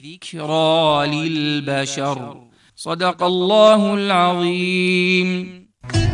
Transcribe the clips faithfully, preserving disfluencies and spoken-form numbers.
ذكرى للبشر. صدق الله العظيم.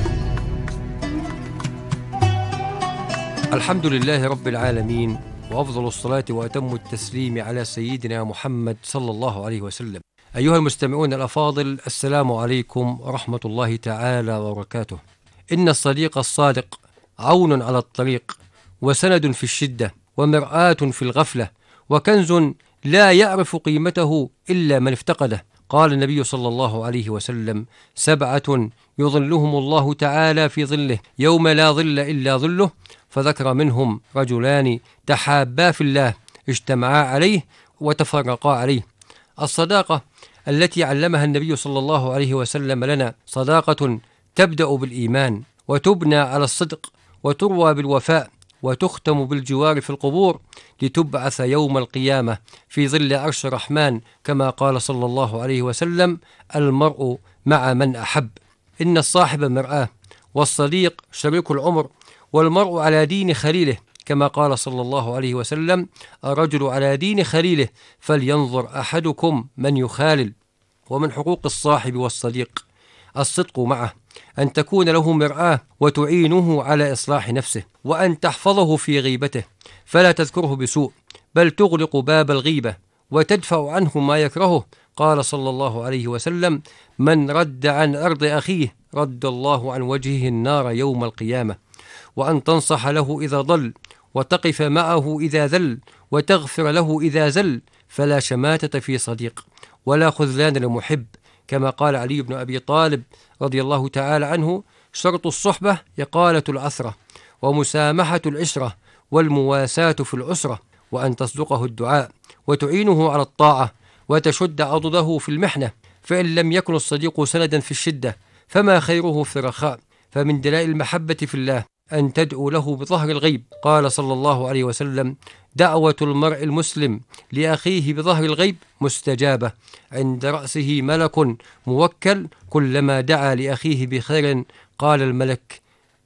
الحمد لله رب العالمين، وأفضل الصلاة وأتم التسليم على سيدنا محمد صلى الله عليه وسلم. أيها المستمعون الأفاضل، السلام عليكم ورحمة الله تعالى وبركاته. إن الصديق الصادق عون على الطريق، وسند في الشدة، ومرآة في الغفلة، وكنز لا يعرف قيمته إلا من افتقده. قال النبي صلى الله عليه وسلم: سبعة يظلهم الله تعالى في ظله يوم لا ظل إلا ظله، فذكر منهم رجلان تحابا في الله اجتمعا عليه وتفرقا عليه. الصداقة التي علمها النبي صلى الله عليه وسلم لنا صداقة تبدأ بالإيمان، وتبنى على الصدق، وتروى بالوفاء، وتختم بالجوار في القبور، لتبعث يوم القيامة في ظل عرش الرحمن، كما قال صلى الله عليه وسلم: المرء مع من أحب. إن الصاحب مرآة، والصديق شريك العمر، والمرء على دين خليله، كما قال صلى الله عليه وسلم: الرجل على دين خليله فلينظر أحدكم من يخالل. ومن حقوق الصاحب والصديق الصدق معه، أن تكون له مرآة وتعينه على إصلاح نفسه، وأن تحفظه في غيبته، فلا تذكره بسوء، بل تغلق باب الغيبة وتدفع عنه ما يكرهه. قال صلى الله عليه وسلم: من رد عن أرض أخيه رد الله عن وجهه النار يوم القيامة. وأن تنصح له إذا ضل، وتقف معه إذا ذل، وتغفر له إذا زل، فلا شماتة في صديق، ولا خذلان لمحب، كما قال علي بن أبي طالب رضي الله تعالى عنه: شرط الصحبة إقالة العثرة، ومسامحة العشرة، والمواساة في العسرة. وأن تصدقه الدعاء، وتعينه على الطاعة، وتشد عضده في المحنة، فإن لم يكن الصديق سندا في الشدة فما خيره في الرخاء. فمن دلائل المحبة في الله أن تدعو له بظهر الغيب. قال صلى الله عليه وسلم: دعوة المرء المسلم لأخيه بظهر الغيب مستجابة، عند رأسه ملك موكل، كلما دعا لأخيه بخير قال الملك: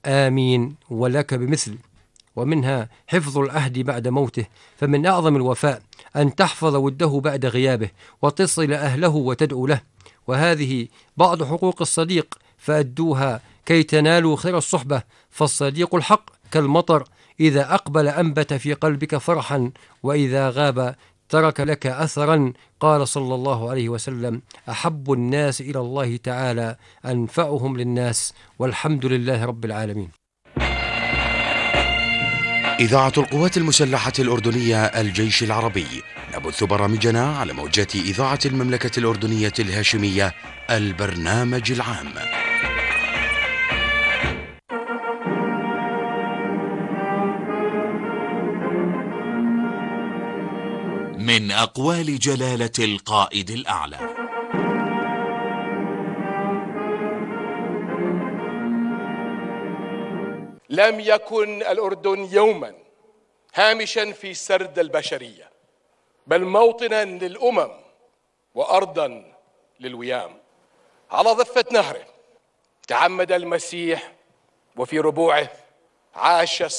آمين ولك بمثل. ومنها حفظ العهد بعد موته، فمن أعظم الوفاء أن تحفظ وده بعد غيابه، وتصل أهله وتدعو له. وهذه بعض حقوق الصديق، فأدوها كي تنالوا خير الصحبة. فالصديق الحق كالمطر، إذا أقبل أنبت في قلبك فرحا، وإذا غاب ترك لك أثرا. قال صلى الله عليه وسلم: أحب الناس إلى الله تعالى أنفعهم للناس، والحمد لله رب العالمين. إذاعة القوات المسلحة الأردنية الجيش العربي، نبث برامجنا على موجات إذاعة المملكة الأردنية الهاشمية، البرنامج العام. من أقوال جلالة القائد الأعلى: لم يكن الأردن يوما هامشا في سرد البشرية، بل موطنا للأمم وأرضا للويام. على ضفة نهره تعمد المسيح، وفي ربوعه عاش